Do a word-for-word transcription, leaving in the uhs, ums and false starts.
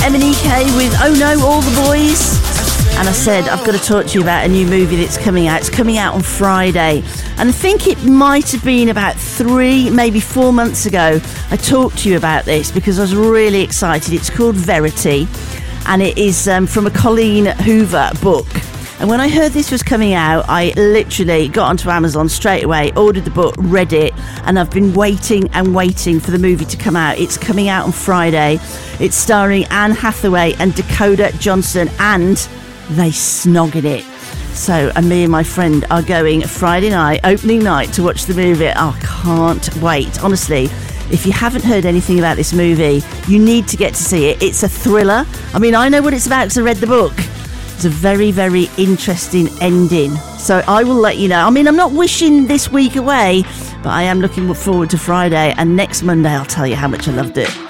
M and E K with Oh No, All the Boys. And I said, I've got to talk to you about a new movie that's coming out. It's coming out on Friday. And I think it might have been about three, maybe four months ago, I talked to you about this because I was really excited. It's called Verity, and it is um, from a Colleen Hoover book. And when I heard this was coming out, I literally got onto Amazon straight away, ordered the book, read it, and I've been waiting and waiting for the movie to come out. It's coming out on Friday. It's starring Anne Hathaway and Dakota Johnson, and they snog in it. So, and me and my friend are going Friday night, opening night, to watch the movie. I can't wait. Honestly, if you haven't heard anything about this movie, you need to get to see it. It's a thriller. I mean, I know what it's about because I read the book. It's a very, very interesting ending. So I will let you know. I mean, I'm not wishing this week away, but I am looking forward to Friday. And next Monday, I'll tell you how much I loved it.